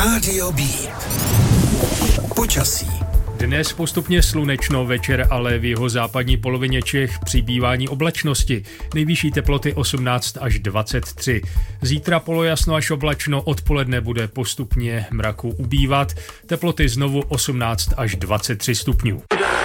Rádio B. Počasí. Dnes postupně slunečno, večer ale v jeho západní polovině Čech přibývání oblačnosti. Nejvyšší teploty 18 až 23. Zítra polojasno až oblačno, odpoledne bude postupně mraku ubývat. Teploty znovu 18 až 23 stupňů.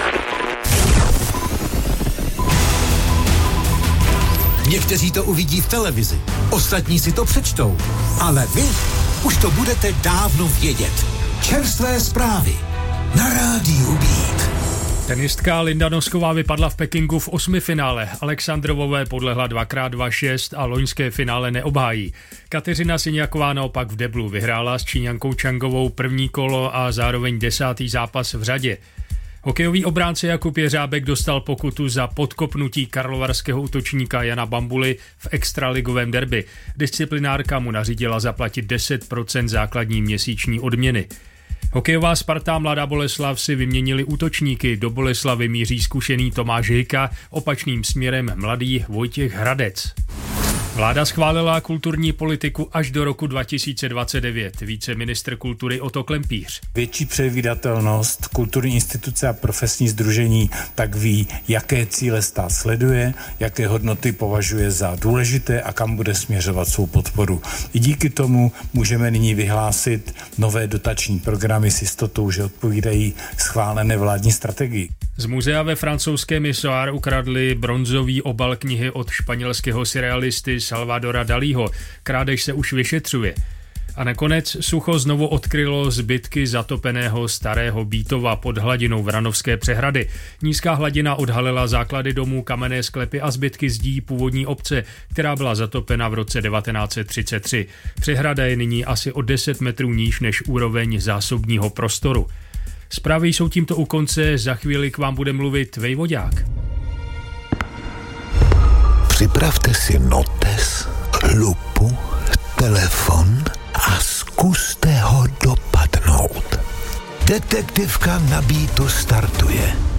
Někteří to uvidí v televizi, ostatní si to přečtou, ale vy už to budete dávno vědět. Čerstvé zprávy na Rádiu Beat. Tenistka Linda Nosková vypadla v Pekingu v 8. finále. Alexandrovové podlehla 2x2-6 a loňské finále neobhájí. Kateřina Siniaková naopak v deblu vyhrála s Číňankou Čangovou první kolo a zároveň 10. zápas v řadě. Hokejový obránce Jakub Jeřábek dostal pokutu za podkopnutí karlovarského útočníka Jana Bambuly v extraligovém derby. Disciplinárka mu nařídila zaplatit 10% základní měsíční odměny. Hokejová Sparta Mladá Boleslav si vyměnili útočníky. Do Boleslavy míří zkušený Tomáš Hyka, opačným směrem mladý Vojtěch Hradec. Vláda schválila kulturní politiku až do roku 2029. Více ministr kultury Otto Klempíř. Větší předvídatelnost, kulturní instituce a profesní sdružení tak ví, jaké cíle stát sleduje, jaké hodnoty považuje za důležité a kam bude směřovat svou podporu. I díky tomu můžeme nyní vyhlásit nové dotační programy s jistotou, že odpovídají schválené vládní strategii. Z muzea ve francouzském Missoir ukradli bronzový obal knihy od španělského surrealisty Salvadora Dalího. Krádež se už vyšetřuje. A nakonec sucho znovu odkrylo zbytky zatopeného starého Bítova pod hladinou Vranovské přehrady. Nízká hladina odhalila základy domů, kamenné sklepy a zbytky zdí původní obce, která byla zatopena v roce 1933. Přehrada je nyní asi o 10 metrů níž než úroveň zásobního prostoru. Zprávy jsou tímto u konce, za chvíli k vám bude mluvit Vejvodák. Připravte si notes, lupu, telefon a zkuste ho dopadnout. Detektivka na Beatu startuje.